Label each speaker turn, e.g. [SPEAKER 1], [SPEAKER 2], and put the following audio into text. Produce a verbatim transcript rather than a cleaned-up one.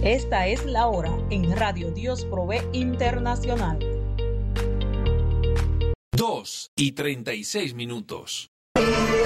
[SPEAKER 1] Esta es la hora en Radio Dios Provee Internacional.
[SPEAKER 2] dos y treinta y seis minutos.